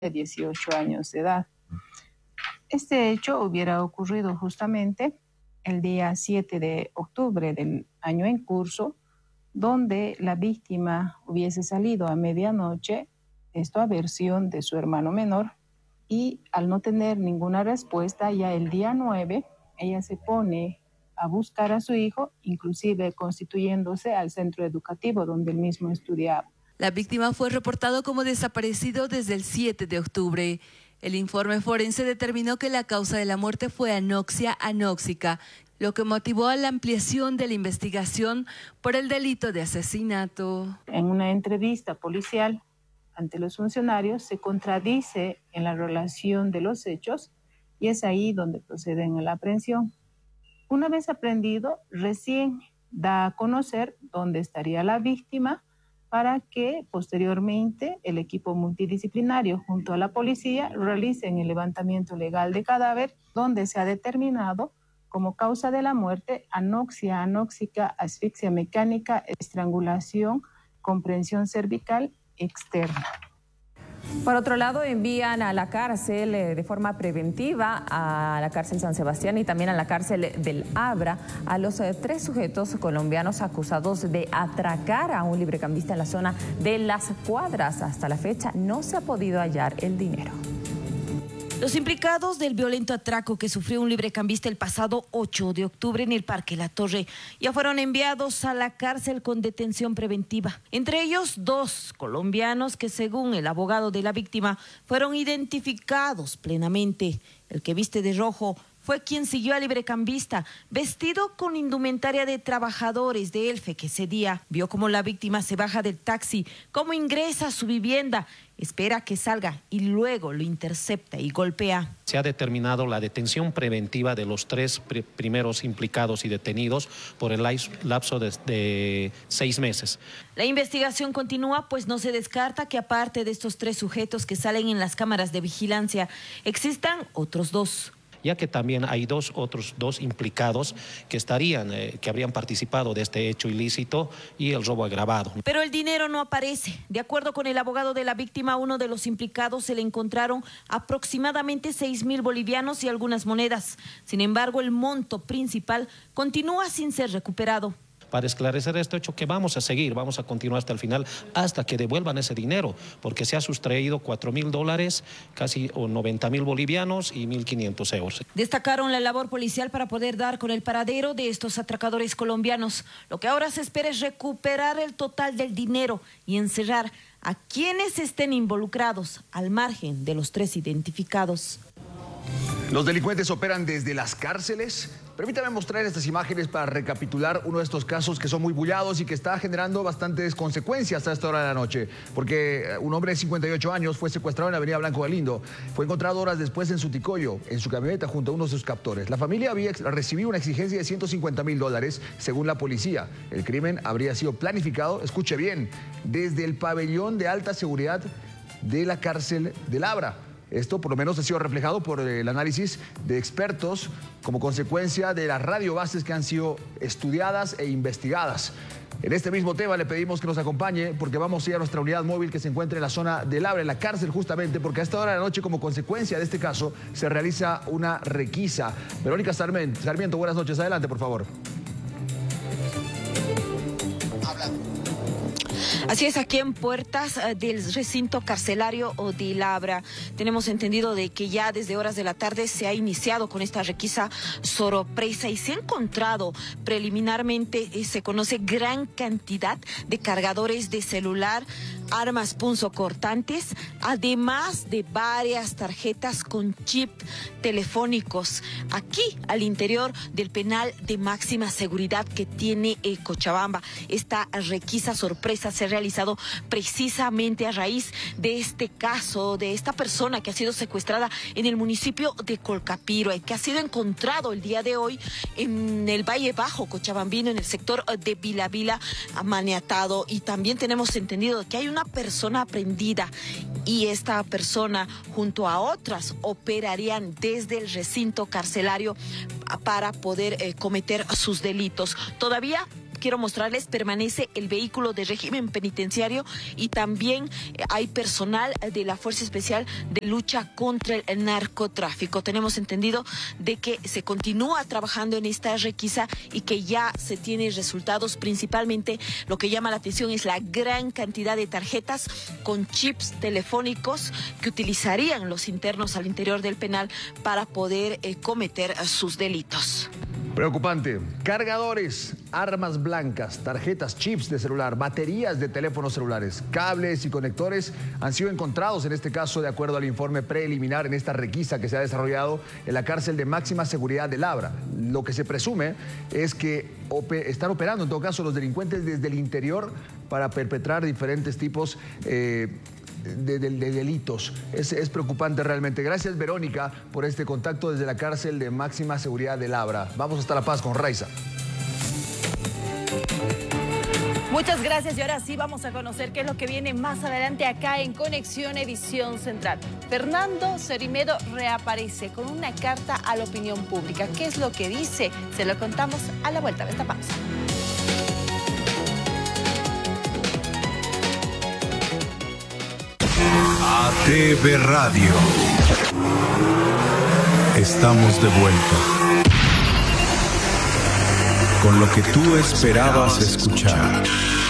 de 18 años de edad. Este hecho hubiera ocurrido justamente el día 7 de octubre del año en curso, donde la víctima hubiese salido a medianoche, esto a versión de su hermano menor, y al no tener ninguna respuesta, ya el día 9, ella se pone a buscar a su hijo, inclusive constituyéndose al centro educativo donde él mismo estudiaba. La víctima fue reportado como desaparecido desde el 7 de octubre. El informe forense determinó que la causa de la muerte fue anoxia anóxica, lo que motivó a la ampliación de la investigación por el delito de asesinato. En una entrevista policial ante los funcionarios se contradice en la relación de los hechos y es ahí donde proceden a la aprehensión. Una vez aprendido, recién da a conocer dónde estaría la víctima para que posteriormente el equipo multidisciplinario junto a la policía realicen el levantamiento legal de cadáver, donde se ha determinado como causa de la muerte anoxia anóxica, asfixia mecánica, estrangulación, comprensión cervical externa. Por otro lado, envían a la cárcel de forma preventiva a la cárcel San Sebastián y también a la cárcel del Abra a los 3 sujetos colombianos acusados de atracar a un librecambista en la zona de Las Cuadras. Hasta la fecha no se ha podido hallar el dinero. Los implicados del violento atraco que sufrió un librecambista el pasado 8 de octubre en el Parque La Torre ya fueron enviados a la cárcel con detención preventiva. Entre ellos 2 colombianos que, según el abogado de la víctima, fueron identificados plenamente. El que viste de rojo fue quien siguió al librecambista, vestido con indumentaria de trabajadores de Elfe, que ese día vio cómo la víctima se baja del taxi, cómo ingresa a su vivienda, espera que salga y luego lo intercepta y golpea. Se ha determinado la detención preventiva de los 3 primeros implicados y detenidos por el lapso de 6 meses. La investigación continúa, pues no se descarta que aparte de estos 3 sujetos que salen en las cámaras de vigilancia, existan otros 2. Ya que también hay otros dos implicados que habrían participado de este hecho ilícito y el robo agravado. Pero el dinero no aparece. De acuerdo con el abogado de la víctima, uno de los implicados se le encontraron aproximadamente 6.000 bolivianos y algunas monedas. Sin embargo, el monto principal continúa sin ser recuperado. Para esclarecer este hecho que vamos a continuar hasta el final, hasta que devuelvan ese dinero, porque se ha sustraído $4.000, casi 90.000 bolivianos y 1.500 euros. Destacaron la labor policial para poder dar con el paradero de estos atracadores colombianos. Lo que ahora se espera es recuperar el total del dinero y encerrar a quienes estén involucrados al margen de los 3 identificados. Los delincuentes operan desde las cárceles. Permítame mostrar estas imágenes para recapitular uno de estos casos que son muy bullados y que está generando bastantes consecuencias a esta hora de la noche. Porque un hombre de 58 años fue secuestrado en la avenida Blanco Galindo. Fue encontrado horas después en Suticoyo, en su camioneta junto a uno de sus captores. La familia había recibido una exigencia de $150.000, según la policía. El crimen habría sido planificado, escuche bien, desde el pabellón de alta seguridad de la cárcel del Abra. Esto por lo menos ha sido reflejado por el análisis de expertos como consecuencia de las radiobases que han sido estudiadas e investigadas. En este mismo tema le pedimos que nos acompañe porque vamos a ir a nuestra unidad móvil que se encuentra en la zona del Abra, en la cárcel justamente, porque a esta hora de la noche como consecuencia de este caso se realiza una requisa. Verónica Sarmiento, buenas noches, adelante por favor. Así es, aquí en puertas del recinto carcelario de La Abra tenemos entendido de que ya desde horas de la tarde se ha iniciado con esta requisa sorpresa y se ha encontrado preliminarmente, se conoce gran cantidad de cargadores de celular, armas punzocortantes, además de varias tarjetas con chip telefónicos, aquí al interior del penal de máxima seguridad que tiene Cochabamba. Esta requisa sorpresa se ha realizado precisamente a raíz de este caso, de esta persona que ha sido secuestrada en el municipio de Colcapiro, que ha sido encontrado el día de hoy en el Valle Bajo Cochabambino, en el sector de Vila Vila, maniatado. Y también tenemos entendido que hay una persona aprehendida y esta persona junto a otras operarían desde el recinto carcelario para poder cometer sus delitos. Todavía quiero mostrarles, permanece el vehículo de régimen penitenciario y también hay personal de la Fuerza Especial de Lucha contra el Narcotráfico. Tenemos entendido de que se continúa trabajando en esta requisa y que ya se tiene resultados. Principalmente lo que llama la atención es la gran cantidad de tarjetas con chips telefónicos que utilizarían los internos al interior del penal para poder cometer sus delitos. Preocupante. Cargadores, armas blancas, tarjetas, chips de celular, baterías de teléfonos celulares, cables y conectores han sido encontrados en este caso de acuerdo al informe preliminar en esta requisa que se ha desarrollado en la cárcel de máxima seguridad de Labra. Lo que se presume es que están operando en todo caso los delincuentes desde el interior para perpetrar diferentes tipos de delitos. Es preocupante realmente. Gracias, Verónica, por este contacto desde la cárcel de máxima seguridad de Labra. Vamos hasta La Paz con Raiza. Muchas gracias y ahora sí vamos a conocer qué es lo que viene más adelante acá en Conexión Edición Central. Fernando Cerimedo reaparece con una carta a la opinión pública. ¿Qué es lo que dice? Se lo contamos a la vuelta de esta pausa. ATV Radio. Estamos de vuelta. Con lo que tú esperabas escuchar.